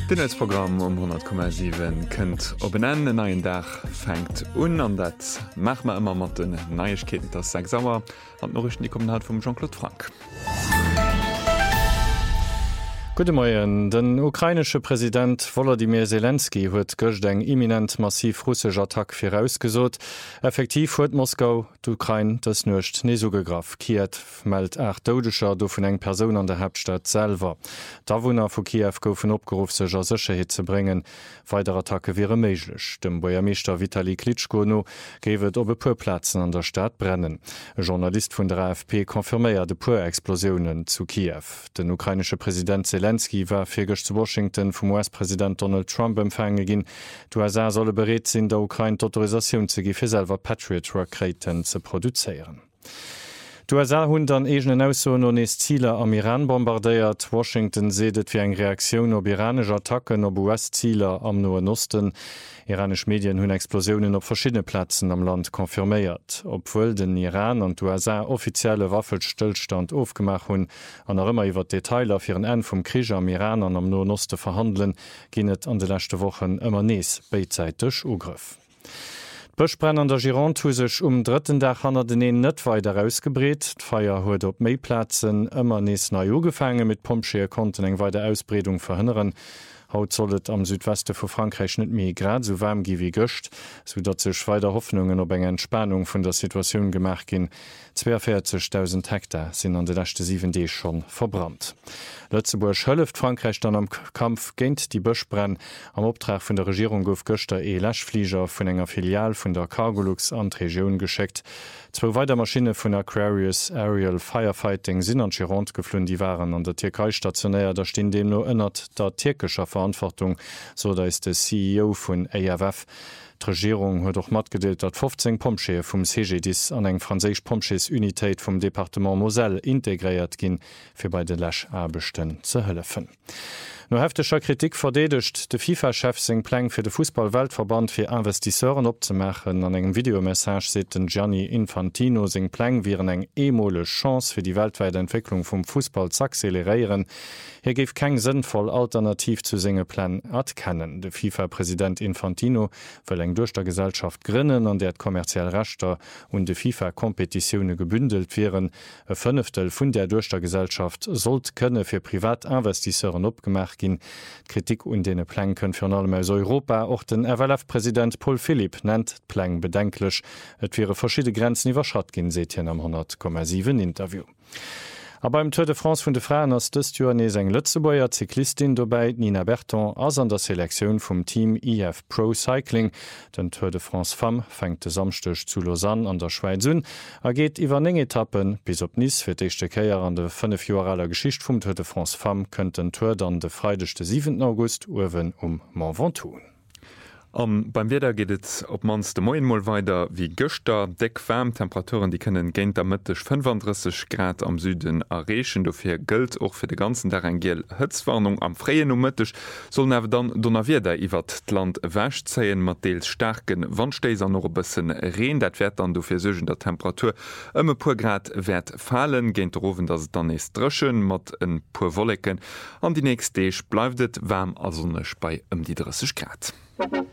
Den als Programm um 100,7 kënnt op en en neien Dach fängt an dat mach ma immer mat den Neiechketen das seg sauer an Norrichten die kommen hat vum Jean-Claude Frank. Gute Morgen. Den ukrainische Präsident Volodymyr Zelensky huet gëcht eng imminent massiv russisch Attack firausgesot. Effektiv huet Moskau d'Ukraine das nucht nie so gegraf. Kiew meldt 8 Todescher do vun eng Person an der Hauptstadt selber. Dawohner vu Kiew goufen opgeruf sech a Sicherheet ze bringen. Weitere Attacke wäre méiglech. Dem Bürgermeister Vitali Klitschko no gewet op e puer Plätzen an der Stadt brennen. E Journalist vun der AFP konfirméiert de puer Explosionen zu Kiew. Den ukrainische Präsident Zelensky war firgech zu Washington vum US-Präsident Donald Trump empfange ginn. USA solle bereet sinn, der Ukraine d'Autorisaun ze gi fir selver Patriot-Raketen ze produzéieren. USA hunn an egenen Ausoen on es Ziele am Iran bombardéiert. Washington sedet fir eng Reaktionun op iranesche Attacken op US-Zieler am Noen Osten. Iranisch Medien hunn Explosionen op verschiedene Plätzen am Land konfirméiert. Obwohl den Iran an USA offizielle Waffelstillstand aufgemacht hunn, an ëmmer iwwer Detailer fir en en vum Krieg am Iran an am Noen Oste verhandeln, ginnet an de letzte Wochen ëmmer nees beidseitig ugriff. Bëchbrenn an der Gironde hu sech 3. Dach hanner den net weiter ausgebreet. D'Feier huet op Méiplatzen ëmmer nees na ugefange mit Pompscheer konnten eng weide Ausbreedung verhënneren. Haut sollet am Südweste vu Frankreich net méi grad so warm gi wie gëcht, so dat sech weiter Hoffnungen op eng Entspannung vun der Situation gemacht gin. 42.000 Hektar sind an de letzte 7 Dee schon verbrannt. Lützeburg schëlleft Frankreich dann am Kampf géint die Bëchbrenn. Am Optrag vun der Regierung gouf Göster Lächflieger vun enger Filial vun der Cargolux an d'Regioun gescheckt. 2 weiter Maschine vun Aquarius Aerial Firefighting sinn an Gironde geflünn, die waren an der Türkei stationär, da stehen dem no ënnert der türkischer Verantwortung, so da ist der CEO vun AFF. Die Regierung huet doch mat gedeelt, dat 15 Pompscheer vum CGDIS an eng franzésisch Pompscheesunitéit vum Departement Moselle integriert ginn, fir bei de Lächarbechten ze hëllefen. No heftecher Kritik verdedigt de FIFA-Chef seg Pläng fir de Fußball-Weltverband fir Investisseuren opzemachen. An engem Videomessage seet den Gianni Infantino seg Pläng wieren eng emole Chance fir die weltweite Entwicklung vum Fußball zu acceleréieren. Hier gif keng sinnvoll Alternativ zu senge Plan erkennen. De FIFA-Präsident Infantino wëll eng durch der Gesellschaft grinnen, an der kommerziell Rechter und de FIFA-Kompetitionune gebündelt wären. E 5. vun der durch der Gesellschaft sollt könne fir Privatinvestisseuren opgemacht gin. Kritik und dene Pläng können für allem aus Europa. Auch den RWF-Präsident Paul Philipp nennt Pläng bedenklich. Et wäre verschiedene Grenzen überschritten gin, seht ihr am 100,7 Interview. Aber beim Tour de France vun de Frauen ass dës Journées eng Lützebäier Zyklistin dobäi Nina Berton ass an der Selektion vum Team IF Pro Cycling. Den Tour de France Femme fängt de Samstech zu Lausanne an der Schweiz un, geht iwwer 9 Etappen bis op Nice fir d'echte Käier an de 5 Joraler Geschicht vum Tour de France Femme kënnt den Tour dann de freidegchte 7. August Uwen Mont Ventoux. Beim Wetter geht es op mans de Moien mal weiter wie Göster, Deckwärm, Temperaturen, die können géint der Mittech 35 Grad am Süden errechen. Dofir gilt auch für de ganzen der Gel Hëtzwarnung am freien Mittech soll nawe dann Donnerwieder iwwer d Land wächt zeien mat deels starken Wandsteiser noch bisssen reen, dat werd dann dofir segen der Temperatur ëmme pur Grad werd fallen, géint roven dat es dann is drschen mat en pur Wollecken. An die nächste Deeg bleifdet wärm asonnech bei die 30 Grad.